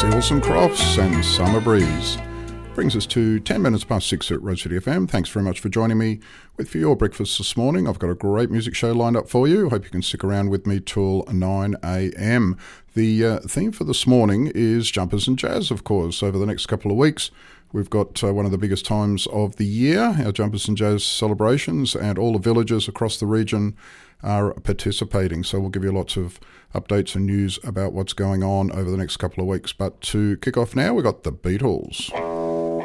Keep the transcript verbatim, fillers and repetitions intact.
Seals and Crofts and Summer Breeze. Brings us to ten minutes past six at Rose City F M. Thanks very much for joining me with For Your Breakfast this morning. I've got a great music show lined up for you. Hope you can stick around with me till nine a.m. The uh, theme for this morning is Jumpers and Jazz, of course. Over the next couple of weeks, we've got uh, one of the biggest times of the year, our Jumpers and Jazz celebrations, and all the villages across the region are participating. So we'll give you lots of updates and news about what's going on over the next couple of weeks. But to kick off now, we've got the Beatles.